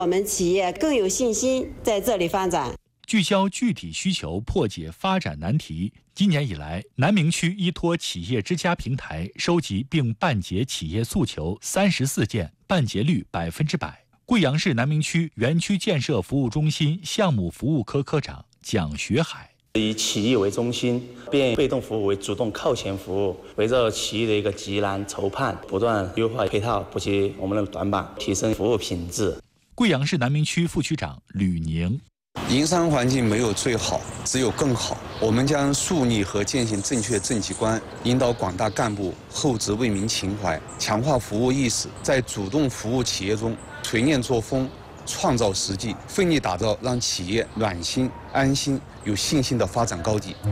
我们企业更有信心在这里发展。 聚焦具体需求，破解发展难题。今年以来，南明区依托企业之家平台收集并办结企业诉求34件，办结率100%。贵阳市南明区园区建设服务中心项目服务科科长蒋学海。 以企业为中心，变被动服务为主动靠前服务，围绕企业的一个急难筹盼，不断优化配套，补齐我们的短板，提升服务品质。 贵阳市南明区副区长吕宁。 营商环境没有最好，只有更好。我们将树立和践行正确政绩观，引导广大干部厚植为民情怀，强化服务意识，在主动服务企业中锤炼作风，创造实际，奋力打造让企业暖心、安心、有信心的发展高地。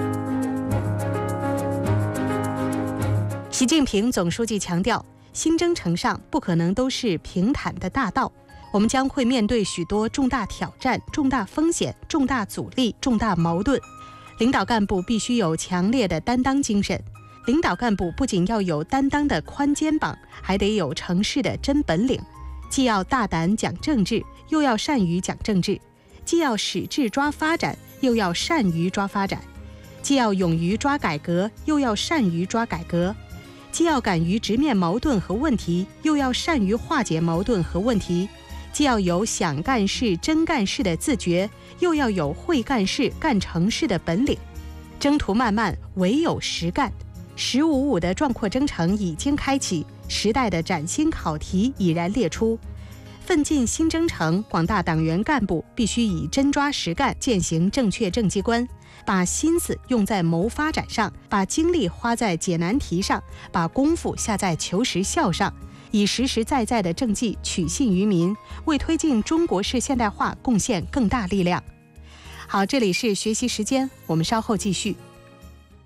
习近平总书记强调，新征程上不可能都是平坦的大道。我们将会面对许多重大挑战、重大风险、重大阻力、重大矛盾。领导干部必须有强烈的担当精神。领导干部不仅要有担当的宽肩膀，还得有成事的真本领。既要大胆讲政治，又要善于讲政治；既要使智抓发展，又要善于抓发展；既要勇于抓改革，又要善于抓改革；既要敢于直面矛盾和问题，又要善于化解矛盾和问题。既要有想干事、真干事的自觉，又要有会干事、干成事的本领。征途漫漫，唯有实干。“1055”的壮阔征程已经开启，时代的崭新考题已然列出。奋进新征程，广大党员干部必须以真抓实干践行正确政绩观，把心思用在谋发展上，把精力花在解难题上，把功夫下在求实效上，以实实在在的政绩取信于民，为推进中国式现代化贡献更大力量。好，这里是学习时间，我们稍后继续。